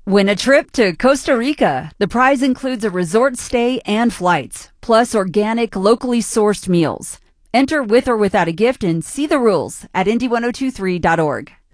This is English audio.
Win a trip to Costa Rica. The prize includes a resort stay and flights, plus organic, locally sourced meals. Enter with or without a gift and see the rules at Indy1023.org.